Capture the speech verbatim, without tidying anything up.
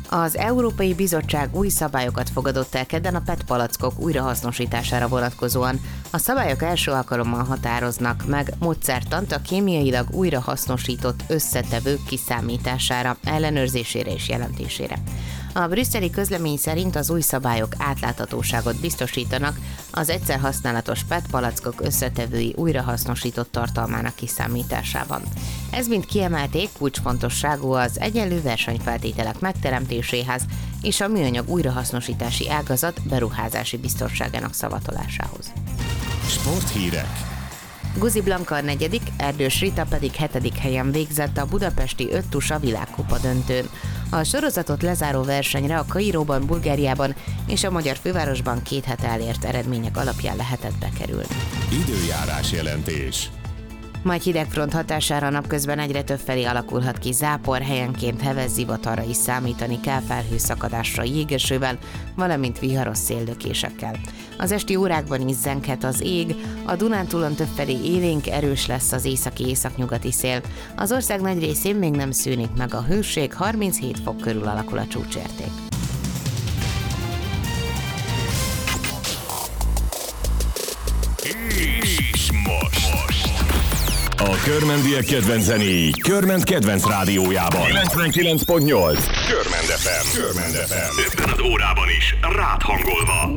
Az Európai Bizottság új szabályokat fogadott el kedden a pé e té palackok újrahasznosítására vonatkozóan. A szabályok első alkalommal határoznak meg módszertant a kémiailag újrahasznosított összetevők kiszámítására, ellenőrzésére és jelentésére. A brüsszeli közlemény szerint az új szabályok átláthatóságot biztosítanak az egyszer használatos pé e té palackok összetevői újrahasznosított tartalmának kiszámításában. Ez mind kiemelték, kulcsfontosságú az egyenlő versenyfeltételek megteremtéséhez és a műanyag újrahasznosítási ágazat beruházási biztonságának szavatolásához. Sporthírek. Guzi Blanka a negyedik, Erdős Rita pedig hetedik helyen végzett a budapesti öttusa világkupa döntőn. A sorozatot lezáró versenyre a Kairóban, Bulgáriában és a magyar fővárosban két hete elért eredmények alapján lehetett bekerülni. Időjárás jelentés. Majd hidegfront hatására napközben egyre több felé alakulhat ki zápor, helyenként heves zivatarra is számítani kell, felhőszakadásra, jégesővel, valamint viharos széllökésekkel. Az esti órákban is zenghet az ég, a Dunántúlon többfelé élénk, erős lesz az északi-északnyugati szél. Az ország nagy részén még nem szűnik meg a hőség, harminchét fok körül alakul a csúcsérték. És most. A körmendiek kedvenc zenéi Körment kedvenc rádiójában. kilencvenkilenc pont nyolc Körmend ef em. Körmend ef em. Ebben az órában is rád hangolva.